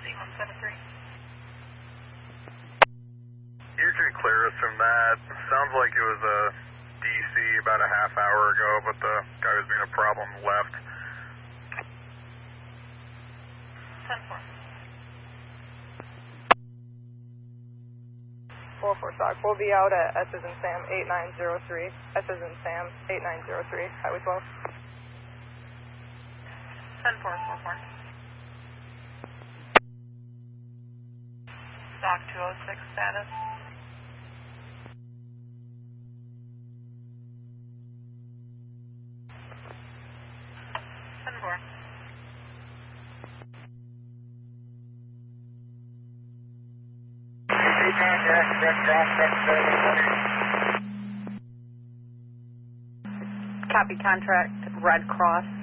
173. You can clear us from that. Sounds like it was a DC about a half hour ago, but the guy was being a problem left. 10-4. 4-4 stock. We'll be out at S as in Sam 8903. S as in Sam 8903. Highway 12. 10-4-4-4. Stock 206 status. Copy contract, Red Cross.